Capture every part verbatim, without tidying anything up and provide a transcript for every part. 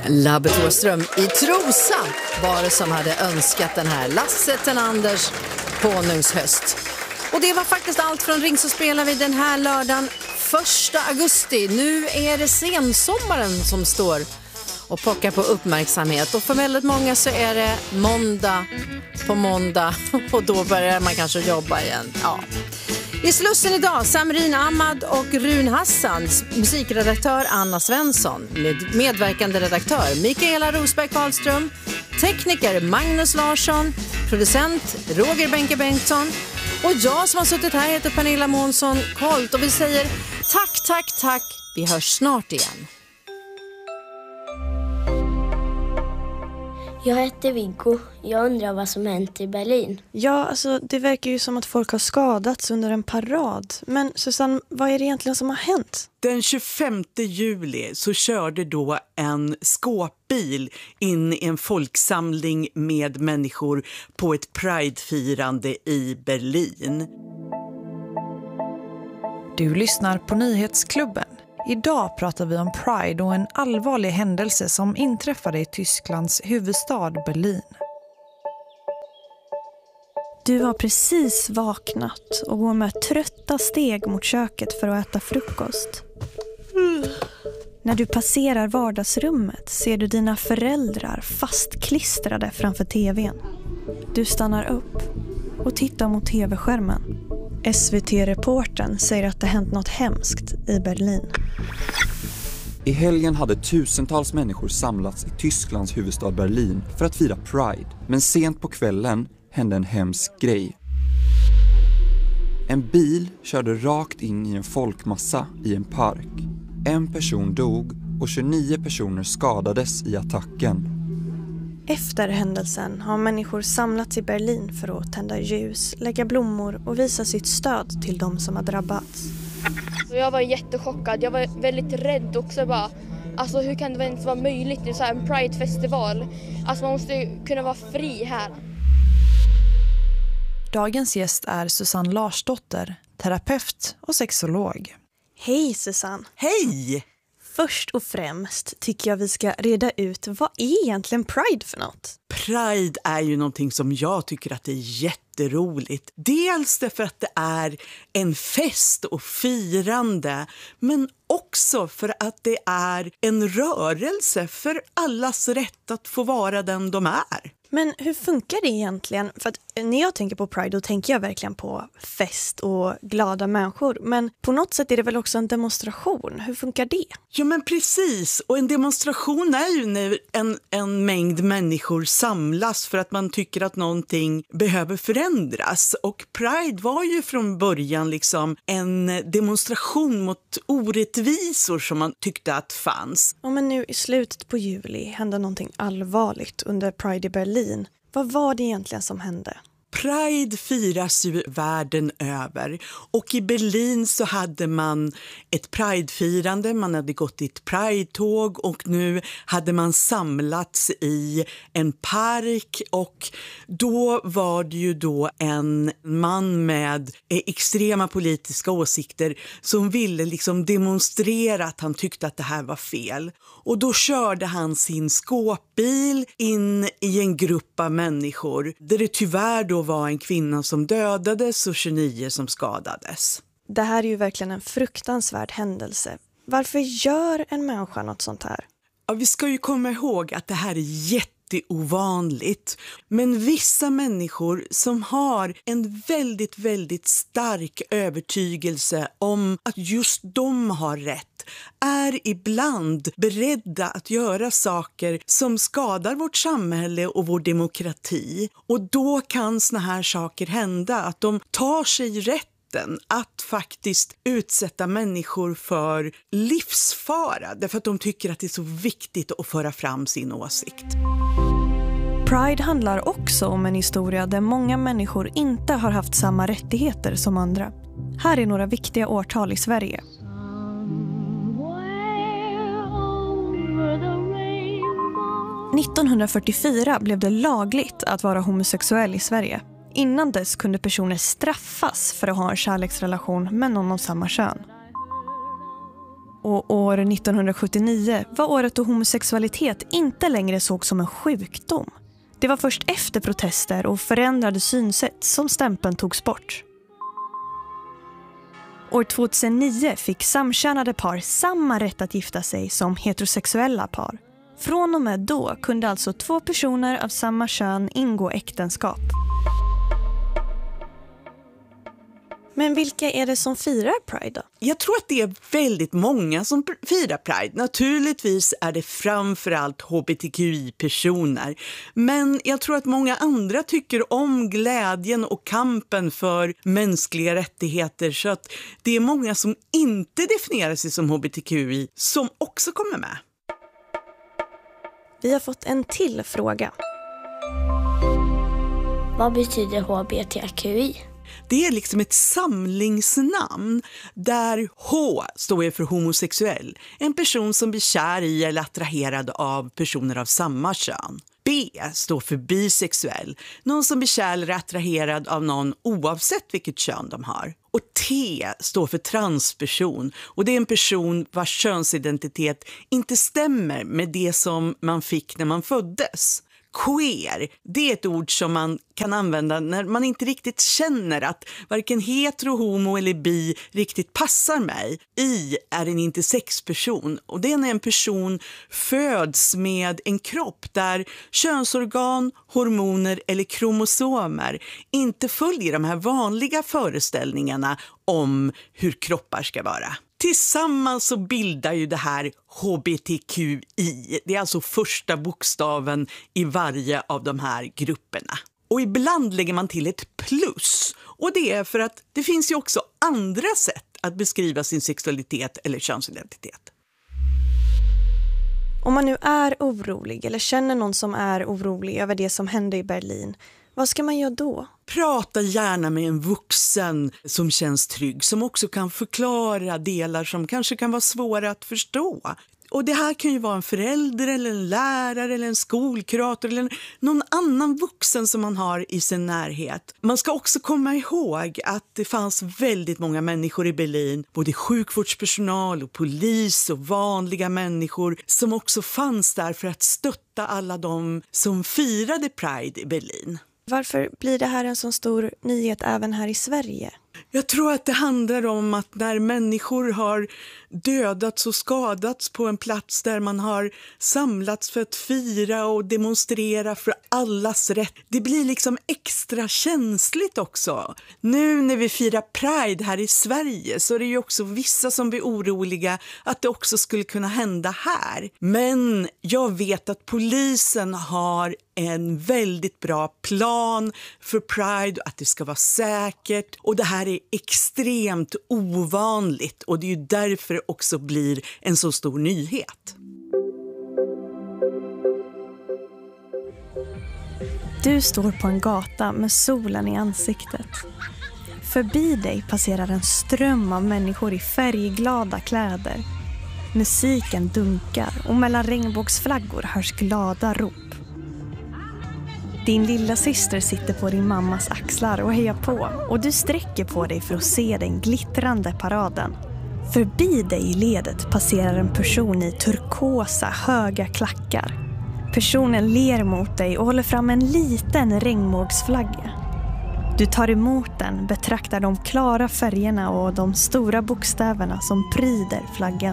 Labbe Thåström i Trosa var det som hade önskat den här Lasse Tenanders honungshöst. Och det var faktiskt allt från Ring så spelar vi den här lördagen första augusti. Nu är det sensommaren som står och pockar på uppmärksamhet. Och för väldigt många så är det måndag på måndag och då börjar man kanske jobba igen. Ja. I Slussen idag, Samrin Ahmad och Run Hassan, musikredaktör Anna Svensson, med medverkande redaktör Mikaela Rosberg Karlström, tekniker Magnus Larsson, producent Roger Benke Bengtsson och jag som har suttit här heter Pernilla Månsson Kolt och vi säger tack, tack, tack. Vi hörs snart igen. Jag heter Viggo. Jag undrar vad som hänt i Berlin. Ja, alltså det verkar ju som att folk har skadats under en parad. Men Susanne, vad är det egentligen som har hänt? Den tjugofemte juli så körde då en skåpbil in i en folksamling med människor på ett Pride-firande i Berlin. Du lyssnar på Nyhetsklubben. Idag pratar vi om Pride och en allvarlig händelse som inträffade i Tysklands huvudstad Berlin. Du har precis vaknat och går med trötta steg mot köket för att äta frukost. Mm. När du passerar vardagsrummet ser du dina föräldrar fastklistrade framför tvn. Du stannar upp och tittar mot tv-skärmen. S V T-reportern säger att det hänt något hemskt i Berlin. I helgen hade tusentals människor samlats i Tysklands huvudstad Berlin för att fira Pride. Men sent på kvällen hände en hemsk grej. En bil körde rakt in i en folkmassa i en park. En person dog och tjugonio personer skadades i attacken. Efter händelsen har människor samlats i Berlin för att tända ljus, lägga blommor och visa sitt stöd till de som har drabbats. Jag var jättechockad. Jag var väldigt rädd också. Bara, alltså, hur kan det ens vara möjligt i så här en Pride-festival? Alltså, man måste ju kunna vara fri här. Dagens gäst är Susanne Larsdotter, terapeut och sexolog. Hej Susanne! Hej! Först och främst tycker jag vi ska reda ut vad är egentligen Pride för något? Pride är ju någonting som jag tycker att det är jätteroligt. Dels därför att det är en fest och firande, men också för att det är en rörelse för allas rätt att få vara den de är. Men hur funkar det egentligen? För att när jag tänker på Pride då tänker jag verkligen på fest och glada människor. Men på något sätt är det väl också en demonstration. Hur funkar det? Ja men precis. Och en demonstration är ju när en, en mängd människor samlas för att man tycker att någonting behöver förändras. Och Pride var ju från början liksom en demonstration mot orättvisor som man tyckte att fanns. Ja, men nu i slutet på juli hände någonting allvarligt under Pride i Berlin. Vad var det egentligen som hände? Pride firas ju världen över och i Berlin så hade man ett Pride-firande, man hade gått i ett Pride-tåg och nu hade man samlats i en park och då var det ju då en man med extrema politiska åsikter som ville liksom demonstrera att han tyckte att det här var fel. Och då körde han sin skåpbil in i en grupp av människor där det tyvärr då var en kvinna som dödades och tjugonio som skadades. Det här är ju verkligen en fruktansvärd händelse. Varför gör en människa något sånt här? Ja, vi ska ju komma ihåg att det här är jätteovanligt. Men vissa människor som har en väldigt, väldigt stark övertygelse om att just de har rätt är ibland beredda att göra saker som skadar vårt samhälle och vår demokrati. Och då kan såna här saker hända, att de tar sig rätten att faktiskt utsätta människor för livsfara därför att de tycker att det är så viktigt att föra fram sin åsikt. Pride handlar också om en historia där många människor inte har haft samma rättigheter som andra. Här är några viktiga årtal i Sverige. nittonhundrafyrtiofyra blev det lagligt att vara homosexuell i Sverige. Innan dess kunde personer straffas för att ha en kärleksrelation med någon av samma kön. Och år nittonhundrasjuttionio var året då homosexualitet inte längre sågs som en sjukdom. Det var först efter protester och förändrade synsätt som stämpeln togs bort. År tjugohundranio fick samkönade par samma rätt att gifta sig som heterosexuella par. Från och med då kunde alltså två personer av samma kön ingå äktenskap. Men vilka är det som firar Pride då? Jag tror att det är väldigt många som firar Pride. Naturligtvis är det framförallt H B T Q I-personer. Men jag tror att många andra tycker om glädjen och kampen för mänskliga rättigheter. Så att det är många som inte definierar sig som H B T Q I som också kommer med. Vi har fått en till fråga. Vad betyder H B T Q I? Det är liksom ett samlingsnamn där H står för homosexuell. En person som blir kär i eller attraherad av personer av samma kön. B står för bisexuell. Någon som blir kär eller attraherad av någon oavsett vilket kön de har. Och T står för transperson. Och det är en person vars könsidentitet inte stämmer med det som man fick när man föddes. Queer, det är ett ord som man kan använda när man inte riktigt känner att varken hetero, homo eller bi riktigt passar mig. I är en intersexperson och det är när en person föds med en kropp där könsorgan, hormoner eller kromosomer inte följer de här vanliga föreställningarna om hur kroppar ska vara. Tillsammans så bildar ju det här H B T Q I. Det är alltså första bokstaven i varje av de här grupperna. Och ibland lägger man till ett plus. Och det är för att det finns ju också andra sätt att beskriva sin sexualitet eller könsidentitet. Om man nu är orolig eller känner någon som är orolig över det som hände i Berlin, vad ska man göra då? Prata gärna med en vuxen som känns trygg, som också kan förklara delar som kanske kan vara svåra att förstå. Och det här kan ju vara en förälder eller en lärare eller en skolkurator eller någon annan vuxen som man har i sin närhet. Man ska också komma ihåg att det fanns väldigt många människor i Berlin, både sjukvårdspersonal och polis och vanliga människor som också fanns där för att stötta alla de som firade Pride i Berlin. Varför blir det här en så stor nyhet även här i Sverige? Jag tror att det handlar om att när människor har dödats och skadats på en plats där man har samlats för att fira och demonstrera för allas rätt. Det blir liksom extra känsligt också. Nu när vi firar Pride här i Sverige så är det ju också vissa som blir oroliga att det också skulle kunna hända här. Men jag vet att polisen har en väldigt bra plan för Pride, att det ska vara säkert, och det här är extremt ovanligt och det är ju därför det också blir en så stor nyhet. Du står på en gata med solen i ansiktet. Förbi dig passerar en ström av människor i färgglada kläder. Musiken dunkar och mellan regnbågsflaggor hörs glada rop. Din lilla syster sitter på din mammas axlar och hejar på, och du sträcker på dig för att se den glittrande paraden. Förbi dig i ledet passerar en person i turkosa höga klackar. Personen ler mot dig och håller fram en liten regnbågsflagga. Du tar emot den, betraktar de klara färgerna och de stora bokstäverna som pryder flaggan.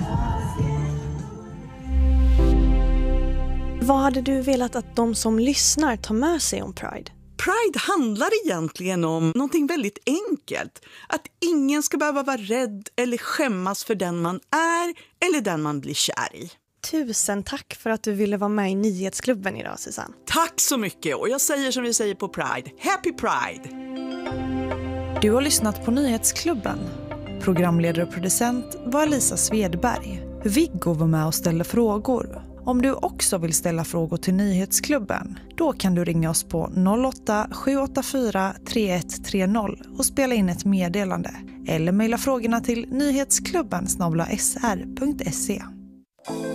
Vad hade du velat att de som lyssnar tar med sig om Pride? Pride handlar egentligen om någonting väldigt enkelt. Att ingen ska behöva vara rädd eller skämmas för den man är eller den man blir kär i. Tusen tack för att du ville vara med i Nyhetsklubben idag, Susanne. Tack så mycket, och jag säger som vi säger på Pride. Happy Pride! Du har lyssnat på Nyhetsklubben. Programledare och producent var Lisa Svedberg. Viggo var med och ställde frågor. Om du också vill ställa frågor till Nyhetsklubben, då kan du ringa oss på noll åtta sju åtta fyra tre ett tre noll och spela in ett meddelande. Eller mejla frågorna till nyhetsklubben snabel-a s r punkt se.